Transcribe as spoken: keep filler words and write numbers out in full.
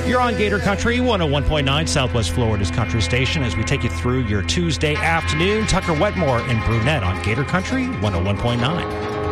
You're on Gator Country, one oh one point nine, Southwest Florida's country station, as we take you through your Tuesday afternoon. Tucker Wetmore and Brunette on Gator Country, one oh one point nine.